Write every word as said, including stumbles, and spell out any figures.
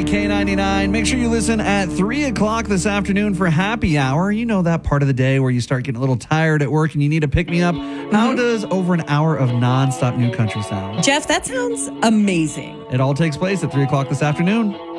ninety-three K ninety-nine. Make sure you listen at three o'clock this afternoon for happy hour. You know that part of the day where you start getting a little tired at work and you need to pick me up. How does over an hour of nonstop new country sound? Jeff, that sounds amazing. It all takes place at three o'clock this afternoon.